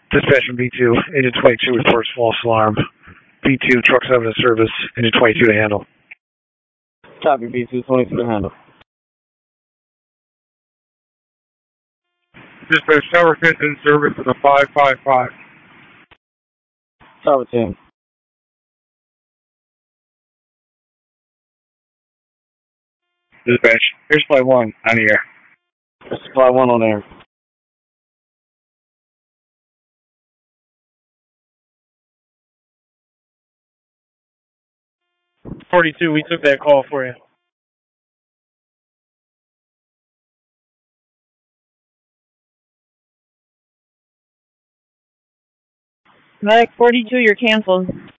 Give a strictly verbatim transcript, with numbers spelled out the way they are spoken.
Dispatch from B two, Engine twenty-two reports false alarm. B two, truck seven in service, Engine twenty-two to handle. Copy, B two, twenty-two to handle. Dispatch, Tower ten in service with a five five five. Tower ten. Dispatch, Air Supply one on the air. Air Supply one on air. forty-two, we took that call for you. Medic forty-two, you're canceled.